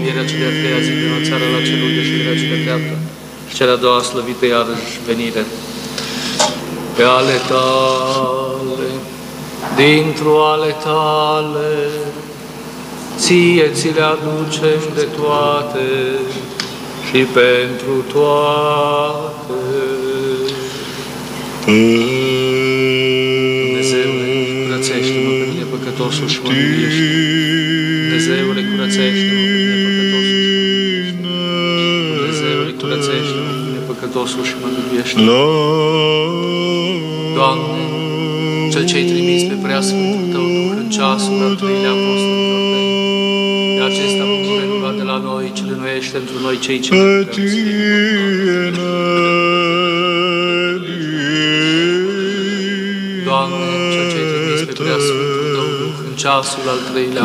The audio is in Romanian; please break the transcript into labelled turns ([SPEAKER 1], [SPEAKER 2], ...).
[SPEAKER 1] Învierea celei a treia zi din țară la cerul de șederea cea dreaptă și cea de-a doua slăvită iarăși venire. Pe ale tale, dintr-o ale tale, ție ți le aducem de toate și pentru toate. Dumnezeule, curățește-mă pe mine păcătosul și mă mântuiește. Dumnezeule, curățește-mă pe mine păcătosul și mă mântuiește. Dumnezeule, curățește-mă pe mine păcătosul și mă mântuiește. Doamne, Cel ce-ai trimis pe preasfântul Tău Duh în ceasul al treilea apostolilor Tăi, de acesta bucură nu lua de la noi, ci lănuiește într noi cei ce ne putem Doamne, Cel ce-ai trimis pe preasfântul Tău Duh în ceasul al treilea